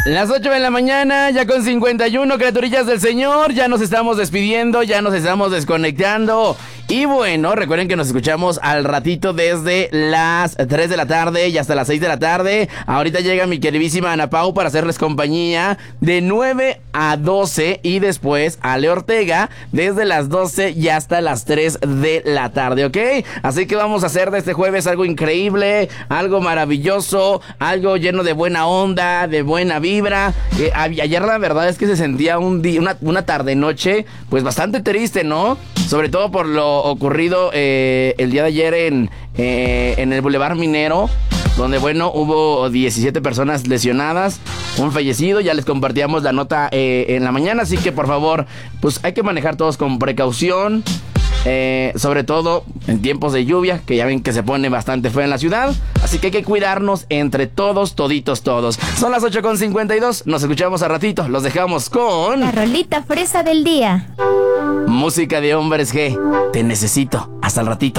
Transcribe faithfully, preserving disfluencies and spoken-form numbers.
Las ocho de la mañana, ya con cincuenta y uno, criaturillas del Señor, ya nos estamos despidiendo, ya nos estamos desconectando. Y bueno, recuerden que nos escuchamos al ratito desde las tres de la tarde y hasta las seis de la tarde. Ahorita llega mi queridísima Ana Pau para hacerles compañía de nueve a doce y después Ale Ortega desde las doce y hasta las tres de la tarde, ¿ok? Así que vamos a hacer de este jueves algo increíble, algo maravilloso, algo lleno de buena onda, de buena vibra. Eh, ayer la verdad es que se sentía un día, una, una tarde-noche pues bastante triste, ¿no? Sobre todo por lo ocurrido eh, el día de ayer en, eh, en el Boulevard Minero, donde, bueno, hubo diecisiete personas lesionadas, un fallecido. Ya les compartíamos la nota eh, en la mañana, así que, por favor, pues hay que manejar todos con precaución. Eh, sobre todo en tiempos de lluvia, que ya ven que se pone bastante feo en la ciudad. Así que hay que cuidarnos entre todos, toditos, todos. Son las ocho con cincuenta y dos, nos escuchamos a ratito. Los dejamos con... La rolita fresa del día. Música de Hombres G. Te necesito. Hasta el ratito.